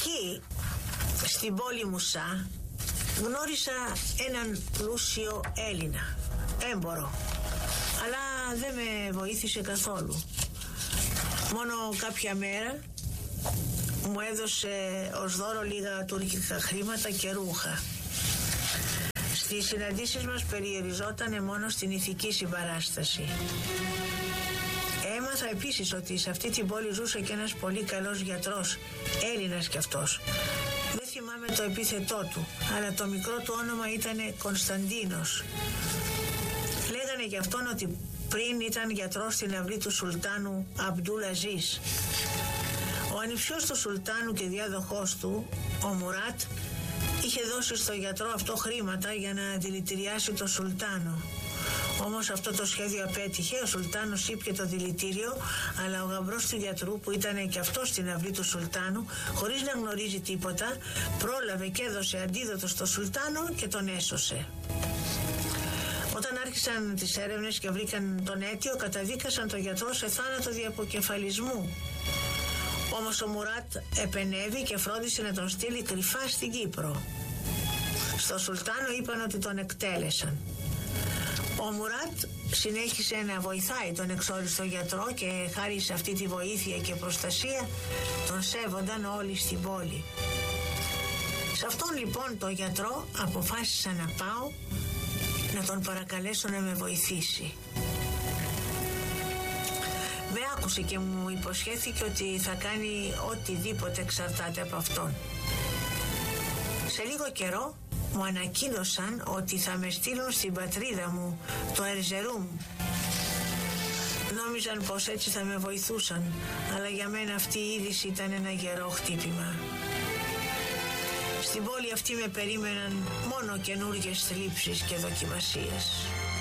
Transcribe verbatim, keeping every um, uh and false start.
Εκεί, στην πόλη Μουσά, γνώρισα έναν πλούσιο Έλληνα, έμπορο, αλλά δεν με βοήθησε καθόλου. Μόνο κάποια μέρα μου έδωσε ως δώρο λίγα τουρκικά χρήματα και ρούχα. Στις συναντήσεις μας περιοριζόταν μόνο στην ηθική συμπαράσταση. Έμαθα επίσης ότι σε αυτή την πόλη ζούσε και ένας πολύ καλός γιατρός, Έλληνας κι αυτός. Δεν θυμάμαι το επίθετό του, αλλά το μικρό του όνομα ήταν Κωνσταντίνος. Λέγανε για αυτόν ότι πριν ήταν γιατρός στην αυλή του Σουλτάνου Αμπτούλ Αζίζ. Ο ανιψιός του Σουλτάνου και διάδοχός του, ο Μουράτ, είχε δώσει στο γιατρό αυτό χρήματα για να δηλητηριάσει το Σουλτάνο. Όμως αυτό το σχέδιο απέτυχε, ο Σουλτάνος ήπιε το δηλητήριο, αλλά ο γαμπρός του γιατρού, που ήταν και αυτός στην αυλή του Σουλτάνου, χωρίς να γνωρίζει τίποτα, πρόλαβε και έδωσε αντίδοτο στο Σουλτάνο και τον έσωσε. Όταν άρχισαν τις έρευνες και βρήκαν τον αίτιο, καταδίκασαν τον γιατρό σε θάνατο δι' αποκεφαλισμού. Όμως ο Μουράτ επενέβη και φρόντισε να τον στείλει κρυφά στην Κύπρο. Στο Σουλτάνο είπαν ότι τον εκτέλεσαν. Ο Μουράτ συνέχισε να βοηθάει τον εξόριστο γιατρό και χάρη σε αυτή τη βοήθεια και προστασία τον σέβονταν όλοι στην πόλη. Σε αυτόν λοιπόν τον γιατρό αποφάσισα να πάω να τον παρακαλέσω να με βοηθήσει. Με άκουσε και μου υποσχέθηκε ότι θα κάνει οτιδήποτε εξαρτάται από αυτόν. Σε λίγο καιρό μου ανακοίνωσαν ότι θα με στείλουν στην πατρίδα μου, το Ερζερούμ. Νόμιζαν πως έτσι θα με βοηθούσαν, αλλά για μένα αυτή η είδηση ήταν ένα γερό χτύπημα. Στην πόλη αυτή με περίμεναν μόνο καινούργιες θλίψεις και δοκιμασίες.